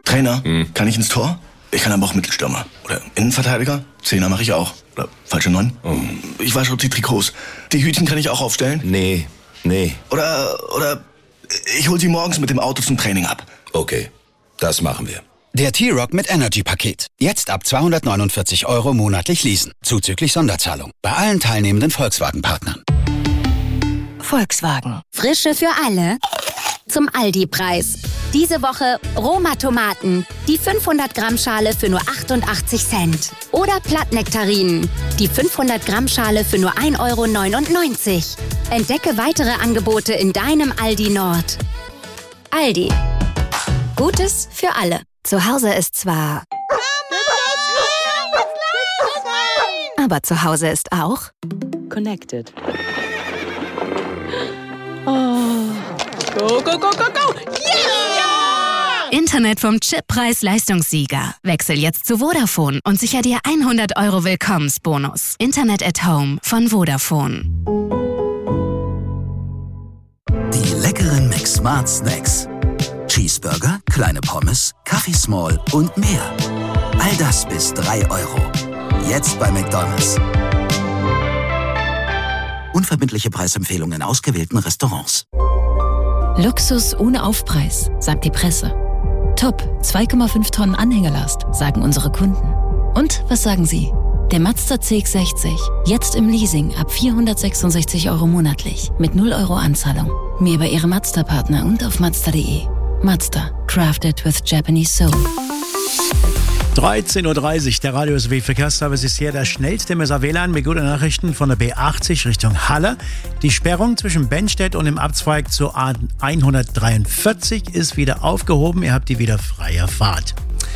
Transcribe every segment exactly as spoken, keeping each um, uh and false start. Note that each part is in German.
Trainer, hm. kann ich ins Tor? Ich kann aber auch Mittelstürmer. Oder Innenverteidiger? Zehner mache ich auch. Oder falsche Neun? Oh. Ich wasche die Trikots. Die Hütchen kann ich auch aufstellen? Nee, nee. Oder, oder ich hol sie morgens mit dem Auto zum Training ab. Okay, das machen wir. Der T-Rock mit Energy-Paket. Jetzt ab zweihundertneunundvierzig Euro monatlich leasen. Zuzüglich Sonderzahlung. Bei allen teilnehmenden Volkswagen-Partnern. Volkswagen. Frische für alle. Zum Aldi-Preis. Diese Woche Roma-Tomaten. Die fünfhundert Gramm Schale für nur achtundachtzig Cent. Oder Plattnektarinen. Die fünfhundert Gramm Schale für nur ein Euro neunundneunzig. Entdecke weitere Angebote in deinem Aldi Nord. Aldi. Gutes für alle. Zu Hause ist zwar... Aber zu Hause ist auch... Connected. Oh. Go, go, go, go, go! Yeah! Internet vom Chippreis-Leistungssieger. Wechsel jetzt zu Vodafone und sicher dir hundert Euro Willkommensbonus. Internet at Home von Vodafone. Die leckeren McSmart Snacks. Cheeseburger, kleine Pommes, Kaffee Small und mehr. All das bis drei Euro. Jetzt bei McDonald's. Unverbindliche Preisempfehlungen in ausgewählten Restaurants. Luxus ohne Aufpreis, sagt die Presse. Top, zwei Komma fünf Tonnen Anhängelast, sagen unsere Kunden. Und was sagen Sie? Der Mazda C X sechzig, jetzt im Leasing ab vierhundertsechsundsechzig Euro monatlich, mit null Euro Anzahlung. Mehr bei Ihrem Mazda-Partner und auf Mazda punkt de. Mazda, crafted with Japanese soul. dreizehn Uhr dreißig, der Radio S W Verkehrsservice ist hier der schnellste M S A W L A N mit guten Nachrichten von der B achtzig Richtung Halle. Die Sperrung zwischen Bennstedt und dem Abzweig zur A hundertdreiundvierzig ist wieder aufgehoben. Ihr habt die wieder freie Fahrt.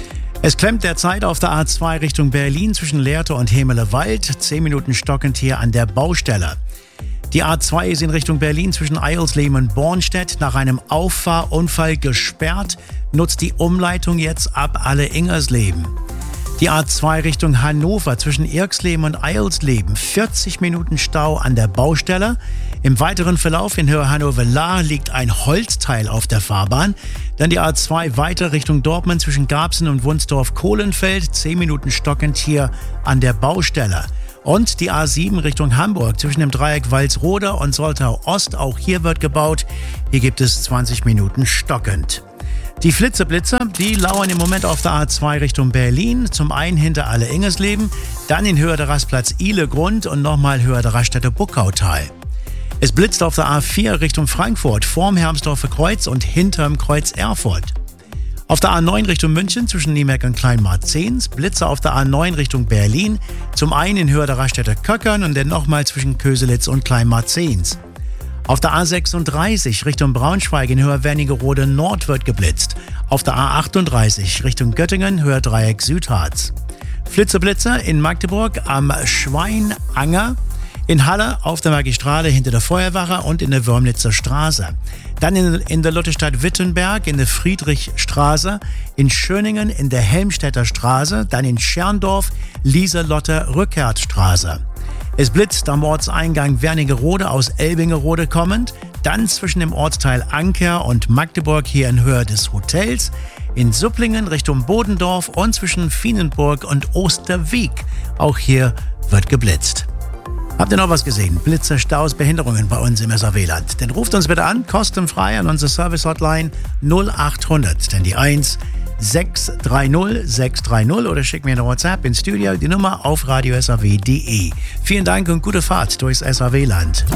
Es klemmt derzeit auf der A zwei Richtung Berlin zwischen Lehrte und Hemelewald. Zehn Minuten stockend hier an der Baustelle. Die A zwei ist in Richtung Berlin zwischen Eilsleben und Bornstedt nach einem Auffahrunfall gesperrt. Nutzt die Umleitung jetzt ab Alle-Ingersleben. Die A zwei Richtung Hannover zwischen Irksleben und Eilsleben. vierzig Minuten Stau an der Baustelle. Im weiteren Verlauf in Höhe Hannover-Lahr liegt ein Holzteil auf der Fahrbahn. Dann die A zwei weiter Richtung Dortmund zwischen Garbsen und Wunsdorf-Kohlenfeld. zehn Minuten stockend hier an der Baustelle. Und die A sieben Richtung Hamburg zwischen dem Dreieck Walsrode und Soltau Ost. Auch hier wird gebaut. Hier gibt es zwanzig Minuten stockend. Die Flitzeblitzer, die lauern im Moment auf der A zwei Richtung Berlin. Zum einen hinter Alle-Ingersleben, dann in Höhe der Rastplatz Ihlegrund und nochmal höher der Raststätte Buckautal. Es blitzt auf der A vier Richtung Frankfurt, vorm Hermsdorfer Kreuz und hinterm Kreuz Erfurt. Auf der A neun Richtung München zwischen Niemeck und Kleinmarzens, Blitze auf der A neun Richtung Berlin, zum einen in Höhe der Raststätte Köckern und dann nochmal zwischen Köselitz und Kleinmarzens. Auf der A sechsunddreißig Richtung Braunschweig in Höhe Wernigerode Nord wird geblitzt. Auf der A achtunddreißig Richtung Göttingen, Höhe Dreieck Südharz. Flitzeblitzer in Magdeburg am Schweinanger, in Halle auf der Magistrale hinter der Feuerwache und in der Wörmlitzer Straße. Dann in, in der Lottestadt Wittenberg in der Friedrichstraße, in Schöningen in der Helmstädter Straße, dann in Scherndorf, Lieselotter Rückertstraße. Es blitzt am Ortseingang Wernigerode aus Elbingerode kommend, dann zwischen dem Ortsteil Anker und Magdeburg hier in Höhe des Hotels, in Supplingen Richtung Bodendorf und zwischen Fienenburg und Osterwieck. Auch hier wird geblitzt. Habt ihr noch was gesehen? Blitze, Staus, Behinderungen bei uns im S A W Land? Dann ruft uns bitte an, kostenfrei an unsere Service-Hotline null acht hundert, denn die eins sechs drei null sechs drei null oder schickt mir eine WhatsApp ins Studio, die Nummer auf radio s a w punkt de. Vielen Dank und gute Fahrt durchs S A W Land.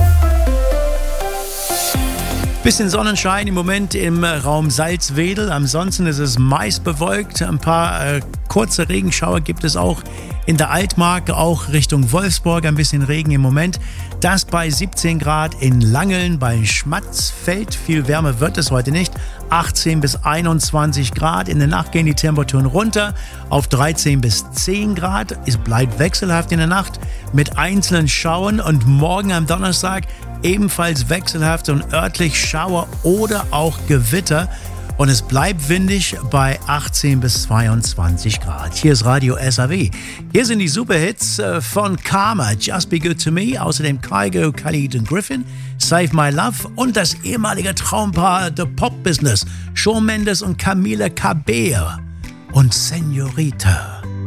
Bisschen Sonnenschein im Moment im Raum Salzwedel. Ansonsten ist es meist bewölkt. Ein paar äh, kurze Regenschauer gibt es auch in der Altmark, auch Richtung Wolfsburg. Ein bisschen Regen im Moment. Das bei siebzehn Grad in Langeln, bei Schmatzfeld. Viel wärmer wird es heute nicht. achtzehn bis einundzwanzig Grad. In der Nacht gehen die Temperaturen runter auf dreizehn bis zehn Grad. Es bleibt wechselhaft in der Nacht mit einzelnen Schauern. Und morgen am Donnerstag ebenfalls wechselhaft und örtlich Schauer oder auch Gewitter. Und es bleibt windig bei achtzehn bis zweiundzwanzig Grad. Hier ist Radio S A W. Hier sind die Superhits von Karma, Just Be Good To Me, außerdem Kygo, Khalid und Griffin, Save My Love und das ehemalige Traumpaar The Pop Business, Shawn Mendes und Camila Cabello. und Senorita.